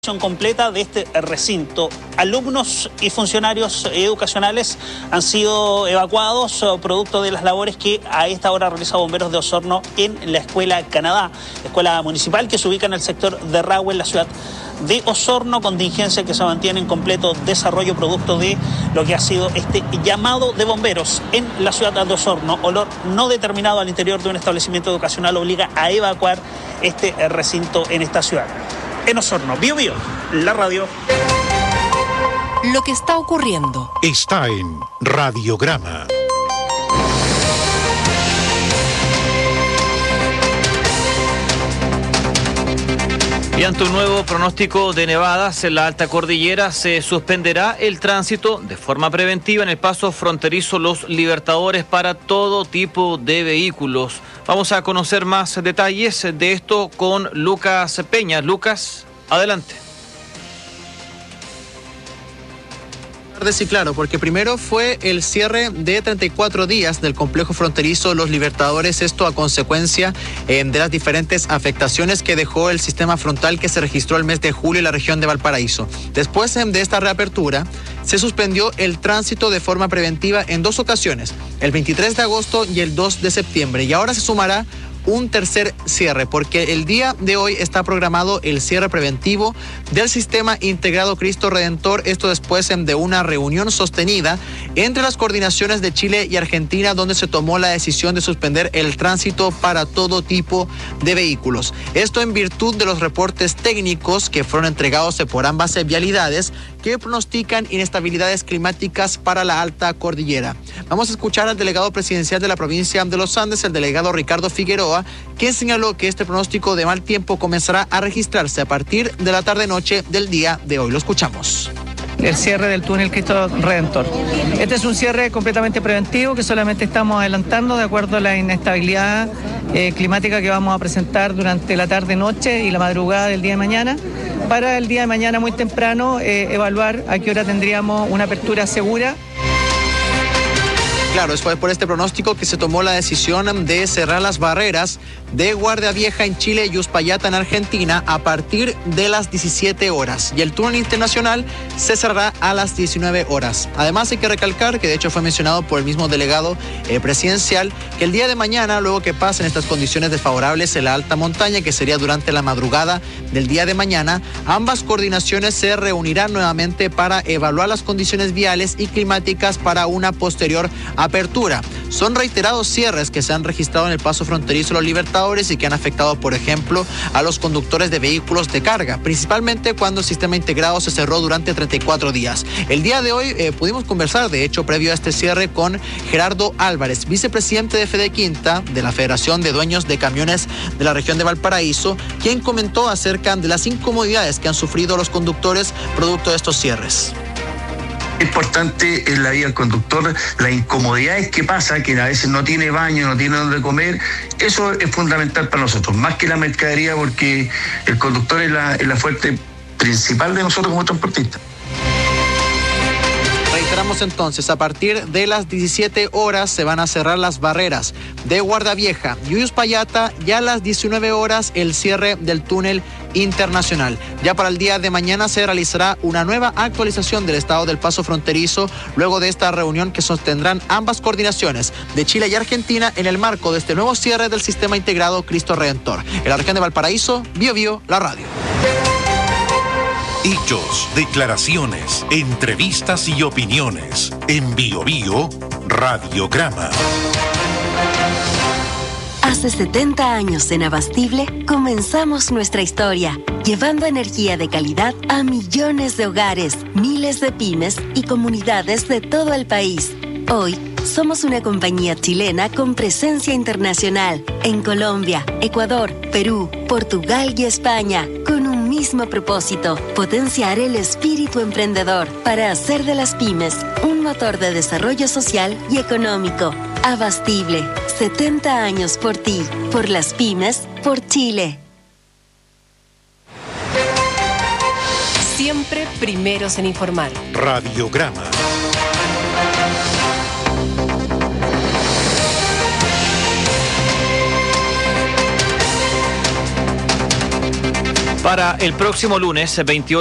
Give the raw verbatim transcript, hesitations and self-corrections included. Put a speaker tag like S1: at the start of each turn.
S1: Completa de este recinto. Alumnos y funcionarios educacionales han sido evacuados producto de las labores que a esta hora realiza Bomberos de Osorno en la Escuela Canadá, escuela municipal que se ubica en el sector de Rahue, en la ciudad de Osorno, contingencia que se mantiene en completo desarrollo producto de lo que ha sido este llamado de bomberos en la ciudad de Osorno. Olor no determinado al interior de un establecimiento educacional obliga a evacuar este recinto en esta ciudad. En Osorno, Bio Bio, la radio.
S2: Lo que está ocurriendo
S3: está en Radiograma.
S4: Y ante un nuevo pronóstico de nevadas en la alta cordillera, se suspenderá el tránsito de forma preventiva en el paso fronterizo Los Libertadores para todo tipo de vehículos. Vamos a conocer más detalles de esto con Lucas Peña. Lucas, adelante.
S5: Sí, claro, porque primero fue el cierre de treinta y cuatro días del complejo fronterizo Los Libertadores, esto a consecuencia eh, de las diferentes afectaciones que dejó el sistema frontal que se registró el mes de julio en la región de Valparaíso. Después eh, de esta reapertura, se suspendió el tránsito de forma preventiva en dos ocasiones, el veintitrés de agosto y el dos de septiembre, y ahora se sumará un tercer cierre, porque el día de hoy está programado el cierre preventivo del sistema integrado Cristo Redentor, esto después de una reunión sostenida entre las coordinaciones de Chile y Argentina, donde se tomó la decisión de suspender el tránsito para todo tipo de vehículos. Esto en virtud de los reportes técnicos que fueron entregados por ambas vialidades, que pronostican inestabilidades climáticas para la alta cordillera. Vamos a escuchar al delegado presidencial de la provincia de los Andes, el delegado Ricardo Figueroa, quien señaló que este pronóstico de mal tiempo comenzará a registrarse a partir de la tarde-noche del día de hoy. Lo escuchamos.
S6: El cierre del túnel Cristo Redentor. Este es un cierre completamente preventivo que solamente estamos adelantando de acuerdo a la inestabilidad eh, climática que vamos a presentar durante la tarde-noche y la madrugada del día de mañana, para el día de mañana muy temprano eh, evaluar a qué hora tendríamos una apertura segura.
S5: Claro, es por este pronóstico que se tomó la decisión de cerrar las barreras de Guardia Vieja en Chile y Uspallata en Argentina a partir de las diecisiete horas. Y el túnel internacional se cerrará a las diecinueve horas. Además, hay que recalcar que de hecho fue mencionado por el mismo delegado eh, presidencial que el día de mañana, luego que pasen estas condiciones desfavorables en la alta montaña, que sería durante la madrugada del día de mañana, ambas coordinaciones se reunirán nuevamente para evaluar las condiciones viales y climáticas para una posterior apertura. Son reiterados cierres que se han registrado en el paso fronterizo Los Libertadores y que han afectado, por ejemplo, a los conductores de vehículos de carga, principalmente cuando el sistema integrado se cerró durante treinta y cuatro días. El día de hoy eh, pudimos conversar, de hecho, previo a este cierre, con Gerardo Álvarez, vicepresidente de Fede Quinta, de la Federación de Dueños de Camiones de la región de Valparaíso, quien comentó acerca de las incomodidades que han sufrido los conductores producto de estos cierres.
S7: Importante en la vida del conductor, las incomodidades que pasa, que a veces no tiene baño, no tiene donde comer. Eso es fundamental para nosotros, más que la mercadería, porque el conductor es la, es la fuente principal de nosotros como transportistas.
S5: Reiteramos entonces, a partir de las diecisiete horas se van a cerrar las barreras de Guardia Vieja y Uspallata, ya a las diecinueve horas el cierre del túnel internacional. Ya para el día de mañana se realizará una nueva actualización del estado del paso fronterizo, luego de esta reunión que sostendrán ambas coordinaciones de Chile y Argentina en el marco de este nuevo cierre del sistema integrado Cristo Redentor. En la región de Valparaíso, Bio Bio, la radio.
S3: Hechos, declaraciones, entrevistas y opiniones. En Bio Bio, Radiograma.
S8: Hace setenta años en Abastible comenzamos nuestra historia, llevando energía de calidad a millones de hogares, miles de pymes y comunidades de todo el país. Hoy somos una compañía chilena con presencia internacional en Colombia, Ecuador, Perú, Portugal y España, con un mismo propósito: potenciar el espíritu emprendedor para hacer de las pymes un motor de desarrollo social y económico. Abastible, setenta años por ti, por las pymes, por Chile.
S2: Siempre primeros en informar.
S3: Radiograma.
S4: Para el próximo lunes, veintiocho